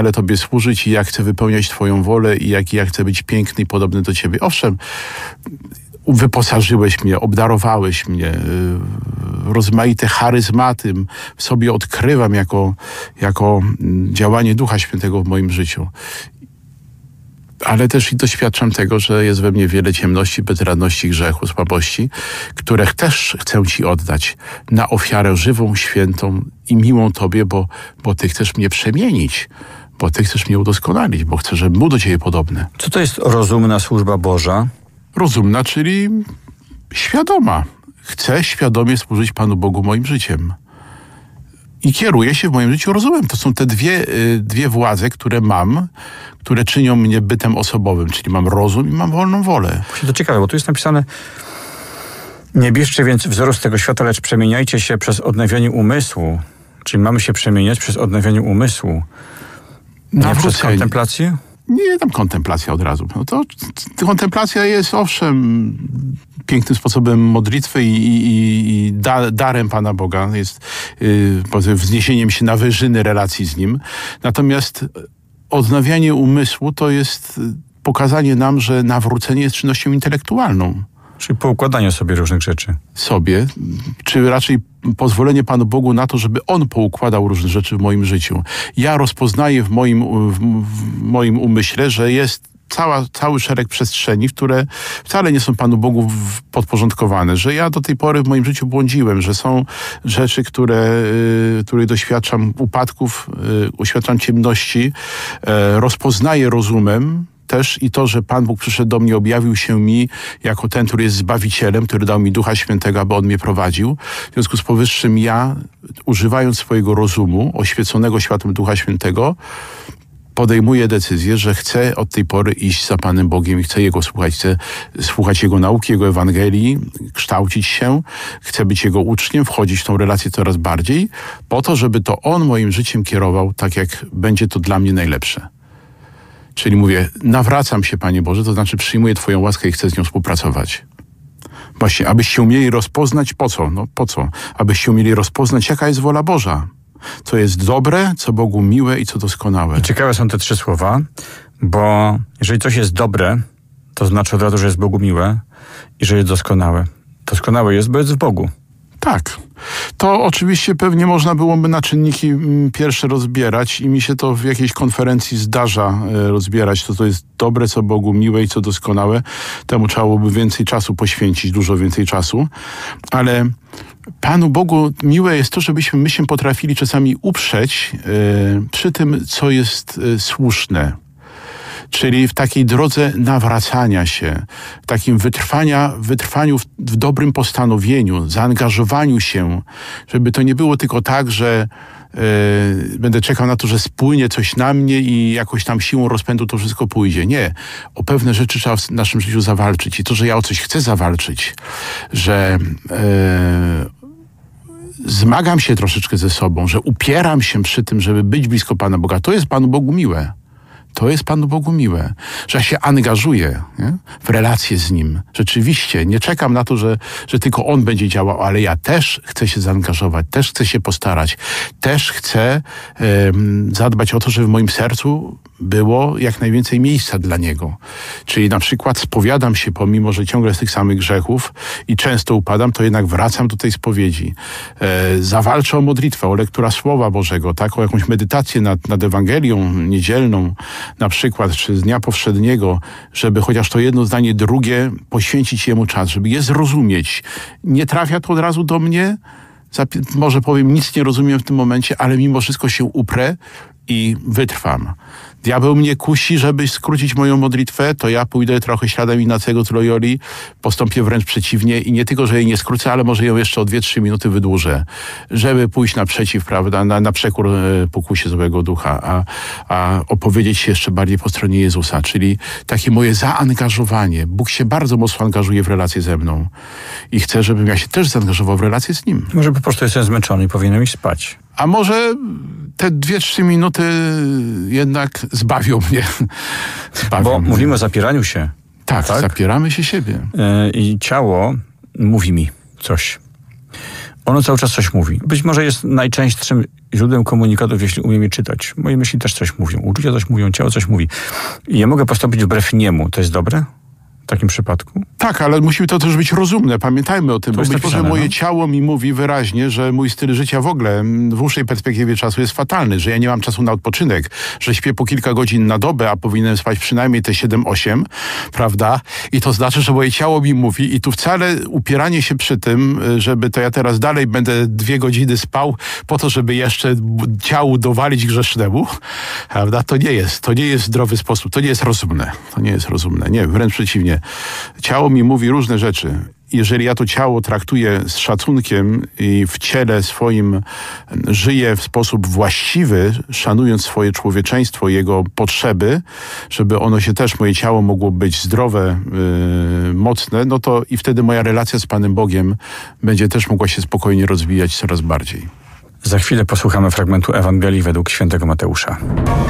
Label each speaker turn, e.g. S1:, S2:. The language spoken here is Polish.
S1: ale Tobie służyć i ja chcę wypełniać Twoją wolę i jak ja chcę być piękny i podobny do Ciebie. Owszem, wyposażyłeś mnie, obdarowałeś mnie, rozmaite charyzmaty w sobie odkrywam jako działanie Ducha Świętego w moim życiu. Ale też i doświadczam tego, że jest we mnie wiele ciemności, bezradności, grzechu, słabości, które też chcę Ci oddać na ofiarę żywą, świętą i miłą Tobie, bo Ty chcesz mnie przemienić, bo Ty chcesz mnie udoskonalić, bo chcesz, żebym był do Ciebie podobny.
S2: Co to jest rozumna służba Boża?
S1: Rozumna, czyli świadoma. Chcę świadomie służyć Panu Bogu moim życiem. I kieruję się w moim życiu rozumem. To są te dwie władze, które mam, które czynią mnie bytem osobowym. Czyli mam rozum i mam wolną wolę.
S2: To ciekawe, bo tu jest napisane: nie bierzcie więc wzoru z tego świata, lecz przemieniajcie się przez odnawianie umysłu. Czyli mamy się przemieniać przez odnawianie umysłu. Nie przez kontemplację?
S1: Nie, tam kontemplacja od razu. No to kontemplacja jest owszem pięknym sposobem modlitwy i darem Pana Boga. Jest wzniesieniem się na wyżyny relacji z Nim. Natomiast odnawianie umysłu to jest pokazanie nam, że nawrócenie jest czynnością intelektualną.
S2: Czyli poukładanie sobie różnych rzeczy.
S1: Czy raczej pozwolenie Panu Bogu na to, żeby On poukładał różne rzeczy w moim życiu. Ja rozpoznaję w moim umyśle, że jest cały szereg przestrzeni, które wcale nie są Panu Bogu podporządkowane, że ja do tej pory w moim życiu błądziłem, że są rzeczy, których doświadczam upadków, doświadczam ciemności, rozpoznaję rozumem, też i to, że Pan Bóg przyszedł do mnie, objawił się mi jako ten, który jest Zbawicielem, który dał mi Ducha Świętego, aby On mnie prowadził. W związku z powyższym ja, używając swojego rozumu, oświeconego światłem Ducha Świętego, podejmuję decyzję, że chcę od tej pory iść za Panem Bogiem i chcę Jego słuchać. Chcę słuchać Jego nauki, Jego Ewangelii, kształcić się. Chcę być Jego uczniem, wchodzić w tą relację coraz bardziej, po to, żeby to On moim życiem kierował tak, jak będzie to dla mnie najlepsze. Czyli mówię, nawracam się, Panie Boże, to znaczy przyjmuję Twoją łaskę i chcę z nią współpracować. Właśnie, abyście umieli rozpoznać, po co? No po co? Abyście umieli rozpoznać, jaka jest wola Boża. Co jest dobre, co Bogu miłe i co doskonałe.
S2: I ciekawe są te 3 słowa, bo jeżeli coś jest dobre, to znaczy od razu, że jest Bogu miłe i że jest doskonałe. Doskonałe jest, bo jest w Bogu.
S1: Tak. To oczywiście pewnie można byłoby na czynniki pierwsze rozbierać i mi się to w jakiejś konferencji zdarza rozbierać. To jest dobre, co Bogu miłe i co doskonałe. Temu trzeba byłoby więcej czasu poświęcić, dużo więcej czasu. Ale Panu Bogu miłe jest to, żebyśmy my się potrafili czasami uprzeć przy tym, co jest słuszne. Czyli w takiej drodze nawracania się, w takim wytrwaniu w dobrym postanowieniu, zaangażowaniu się, żeby to nie było tylko tak, że będę czekał na to, że spłynie coś na mnie i jakoś tam siłą rozpędu to wszystko pójdzie. Nie. O pewne rzeczy trzeba w naszym życiu zawalczyć. I to, że ja o coś chcę zawalczyć, że zmagam się troszeczkę ze sobą, że upieram się przy tym, żeby być blisko Pana Boga, to jest Panu Bogu miłe. To jest Panu Bogu miłe, że ja się angażuję w relacje z Nim. Rzeczywiście, nie czekam na to, że tylko On będzie działał, ale ja też chcę się zaangażować, też chcę się postarać, też chcę zadbać o to, żeby w moim sercu było jak najwięcej miejsca dla Niego. Czyli na przykład spowiadam się, pomimo że ciągle z tych samych grzechów i często upadam, to jednak wracam do tej spowiedzi. Zawalczę o modlitwę, o lekturę Słowa Bożego, tak, o jakąś medytację nad Ewangelią niedzielną, na przykład, czy z dnia powszedniego, żeby chociaż to jedno zdanie, drugie poświęcić Jemu czas, żeby je zrozumieć. Nie trafia to od razu do mnie, może powiem, nic nie rozumiem w tym momencie, ale mimo wszystko się uprę i wytrwam. Diabeł mnie kusi, żeby skrócić moją modlitwę, to ja pójdę trochę śladem Inacego z Loyoli, postąpię wręcz przeciwnie i nie tylko, że jej nie skrócę, ale może ją jeszcze o 2-3 minuty wydłużę, żeby pójść naprzeciw, prawda, na przekór pokusie złego ducha, a opowiedzieć się jeszcze bardziej po stronie Jezusa, czyli takie moje zaangażowanie. Bóg się bardzo mocno angażuje w relacje ze mną i chce, żebym ja się też zaangażował w relacje z Nim.
S2: Może po prostu jestem zmęczony i powinienem iść spać.
S1: A może te 2-3 minuty jednak zbawią mnie.
S2: Mówimy o zapieraniu się.
S1: Tak, zapieramy się siebie.
S2: I ciało mówi mi coś. ono cały czas coś mówi. Być może jest najczęstszym źródłem komunikatów, jeśli umiemy czytać. Moje myśli też coś mówią, uczucia coś mówią, ciało coś mówi. I ja mogę postąpić wbrew niemu. To jest dobre? W takim przypadku?
S1: Tak, ale musi to też być rozumne. Pamiętajmy o tym, bo być może
S2: napisane,
S1: moje ciało mi mówi wyraźnie, że mój styl życia w ogóle w dłuższej perspektywie czasu jest fatalny, że ja nie mam czasu na odpoczynek, że śpię po kilka godzin na dobę, a powinienem spać przynajmniej te 7-8, prawda? I to znaczy, że moje ciało mi mówi i tu wcale upieranie się przy tym, żeby to ja teraz dalej będę 2 godziny spał po to, żeby jeszcze ciału dowalić grzesznemu, prawda? To nie jest zdrowy sposób, to nie jest rozumne. To nie jest rozumne. Nie, wręcz przeciwnie. Ciało mi mówi różne rzeczy. Jeżeli ja to ciało traktuję z szacunkiem i w ciele swoim żyję w sposób właściwy, szanując swoje człowieczeństwo i jego potrzeby, żeby ono się też, moje ciało mogło być zdrowe, mocne, no to i wtedy moja relacja z Panem Bogiem będzie też mogła się spokojnie rozwijać coraz bardziej.
S2: Za chwilę posłuchamy fragmentu Ewangelii według świętego Mateusza.